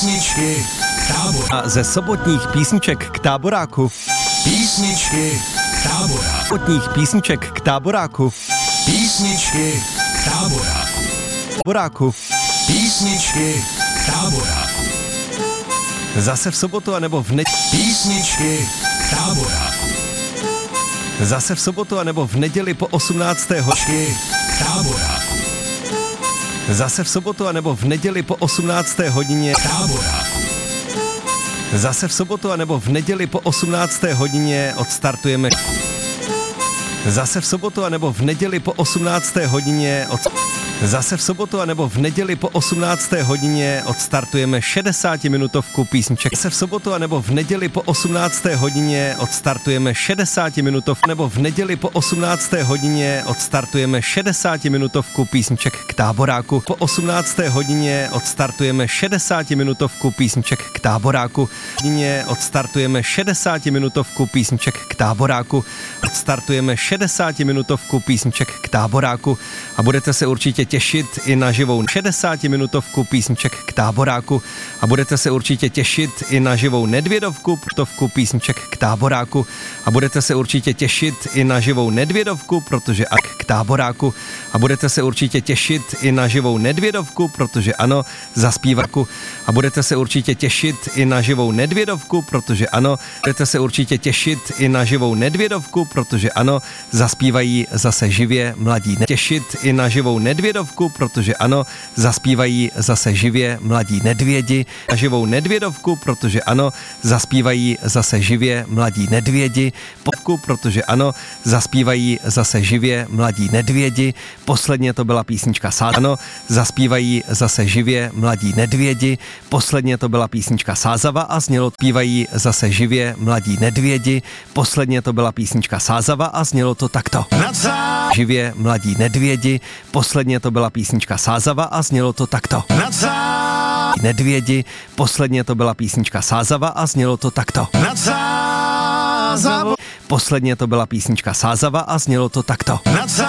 Písničky k táboru. A ze sobotních písniček k táboráku. Písničky k táboráku. Sobotních písniček k táboráku. Písničky k táboráku. Táboráku. Písničky k táboráku. Zase v sobotu anebo v neděli. Písničky k táboráku. Zase v sobotu anebo v neděli po 18. Písničky k táboráku. Zase v sobotu anebo v neděli po 18. hodině. K táboráku. Zase v sobotu anebo v neděli po 18. hodině odstartujeme. Zase v sobotu anebo v neděli po 18. hodině Zase v sobotu anebo v neděli po 18. hodině odstartujeme 60-minutovku písniček. Zase v sobotu anebo v neděli po 18. hodině odstartujeme 60-minutovku nebo v neděli po 18. hodině odstartujeme 60-minutovku písniček k táboráku. Po 18. hodině odstartujeme 60-minutovku písniček k táboráku. Hodině odstartujeme 60-minutovku písniček k táboráku. Odstartujeme 60-minutovku písniček k táboráku a budete se určitě těšit i na živou 60-minutovku písniček k táboráku a budete se určitě těšit i na živou nedvědovku písniček k táboráku a budete se určitě těšit i na živou nedvědovku, protože k táboráku a budete se určitě těšit i na živou nedvědovku, protože ano, zaspívaku a budete se určitě těšit i na živou nedvědovku, protože ano, budete se určitě těšit i na živou nedvědovku, protože ano, zaspívají zase živě mladí. Těšit i na živou nedvědovku, protože ano, zaspívají zase živě mladí nedvědi. Na živou nedvědovku, protože ano, zaspívají zase živě mladí nedvědi. Protože ano, zaspívají zase živě mladí nedvědi. Posledně to byla písnička Ano, zaspívají zase živě mladí nedvědi. Posledně to byla písnička Sázava a znělo zpívají zase živě mladí nedvědi. Posledně to byla písnička Sázava a znělo to takto. Živě mladí nedvědi. Posledně to byla písnička Sázava a znělo to takto. Nedvědi. Posledně to byla písnička Sázava a znělo to takto. Posledně to byla písnička Sázava a znělo to takto.